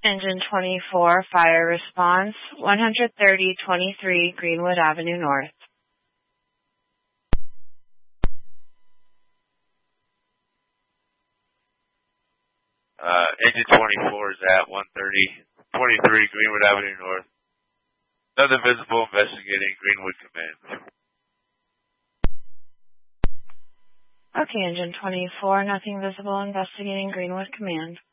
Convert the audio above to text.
Engine 24, fire response, 13023 Greenwood Avenue North. Engine 24 is at 13023 Greenwood Avenue North. Nothing visible, investigating Greenwood Command. Okay, Engine 24, nothing visible, investigating Greenwood Command.